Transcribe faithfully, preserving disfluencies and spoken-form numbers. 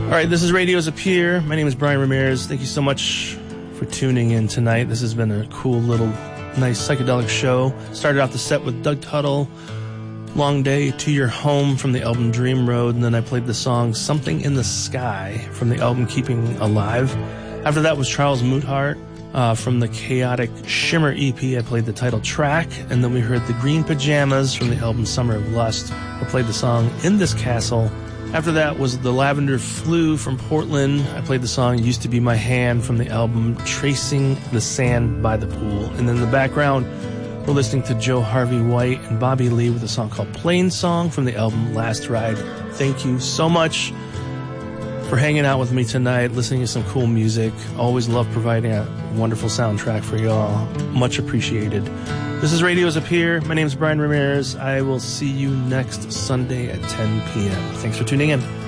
All right, this is Radios Appear. My name is Brian Ramirez. Thank you so much for tuning in tonight. This has been a cool little, nice psychedelic show. Started off the set with Doug Tuttle, Long Day to Your Home from the album Dream Road, and then I played the song Something in the Sky from the album Keeping Alive. After that was Charles Mouthart uh, from the Chaotic Shimmer E P. I played the title track, and then we heard the Green Pajamas from the album Summer of Lust. I played the song In This Castle. After that was the Lavender Flu from Portland. I played the song Used to Be My Hand from the album Tracing the Sand by the Pool. And in the background, we're listening to Joe Harvey White and Bobby Lee with a song called Plain Song from the album Last Ride. Thank you so much for hanging out with me tonight, listening to some cool music. Always love providing a wonderful soundtrack for y'all. Much appreciated. This is Radios Appear. My name is Brian Ramirez. I will see you next Sunday at ten p.m. Thanks for tuning in.